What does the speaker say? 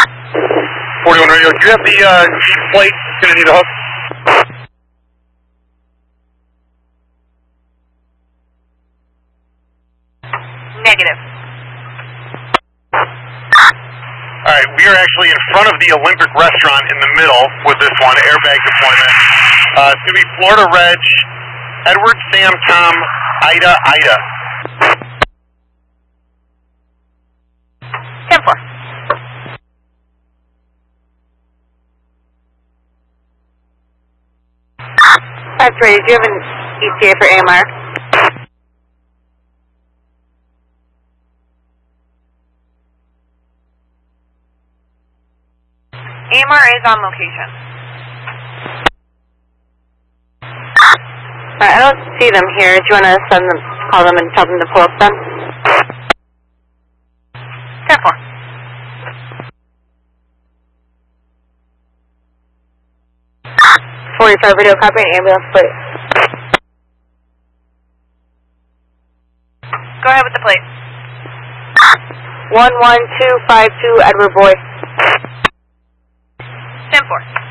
41 radio, do you have the Jeep plate? Gonna need a hook. Negative. Alright, we are actually in front of the Olympic restaurant in the middle with this one, airbag deployment. It's going to be Florida Reg, Edward, Sam, Tom, Ida, Ida. 10-4. That's ready. Do you have an ETA for AMR? AMR is on location. I don't see them here. Do you want to call them and tell them to pull up then? 10-4. .45 video copy, ambulance plate. Go ahead with the plate. 11252 Edward Boy. 10-4.